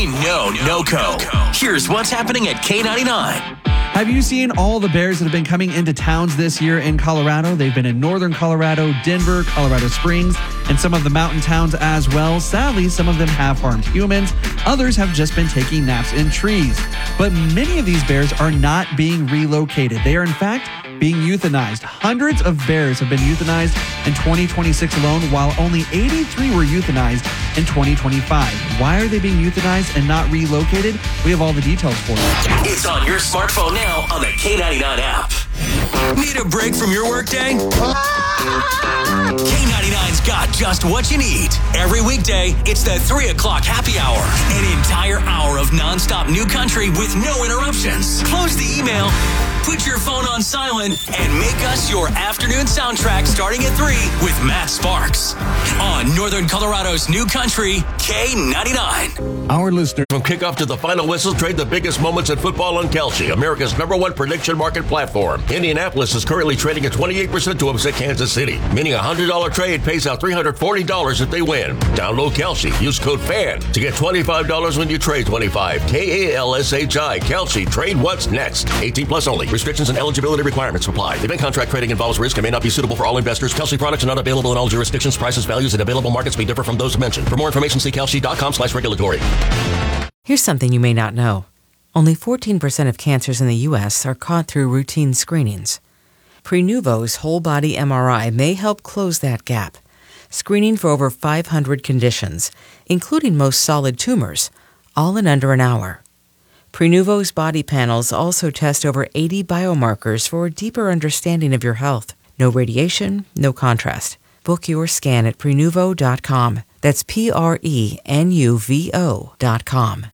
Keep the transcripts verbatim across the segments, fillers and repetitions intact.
Ain't no no-co. Here's what's happening at K ninety-nine. Have you seen all the bears that have been coming into towns this year in Colorado? They've been in northern Colorado, Denver, Colorado Springs, and some of the mountain towns as well. Sadly, some of them have harmed humans. Others have just been taking naps in trees. But many of these bears are not being relocated. They are, in fact, being euthanized. Hundreds of bears have been euthanized in twenty twenty-six alone, while only eighty-three were euthanized in twenty twenty-five. Why are they being euthanized and not relocated? We have all the details for you. It's on your smartphone now on the K ninety-nine app. Need a break from your workday? K ninety-nine's got just what you need. Every weekday, it's the three o'clock happy hour. An entire hour of nonstop new country with no interruptions. Close the email, put your phone on silent, and make us your afternoon soundtrack starting at three with Matt Sparks. On Northern Colorado's new country, K ninety-nine. Our listeners from kickoff to the final whistle trade the biggest moments in football on Kalshi, America's number one prediction market platform. Indianapolis is currently trading at twenty-eight percent to upset Kansas City, meaning a one hundred dollars trade pays out three hundred forty dollars if they win. Download Kalshi. Use code FAN to get twenty-five dollars when you trade twenty-five. K A L S H I. Kalshi. Trade what's next. eighteen plus only. Restrictions and eligibility requirements apply. Event contract trading involves risk and may not be suitable for all investors. Kalshi products are not available in all jurisdictions. Prices, values, and available markets may differ from those mentioned. For more information, see kalshi.com slash regulatory. Here's something you may not know. Only fourteen percent of cancers in the U S are caught through routine screenings. Prenuvo's whole-body M R I may help close that gap, screening for over five hundred conditions, including most solid tumors, all in under an hour. Prenuvo's body panels also test over eighty biomarkers for a deeper understanding of your health. No radiation, no contrast. Book your scan at prenuvo dot com. That's P R E N U V O dot com.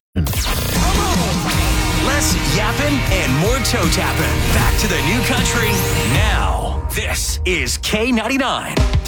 Less yapping and more toe tapping. Back to the new country now. This is K ninety-nine.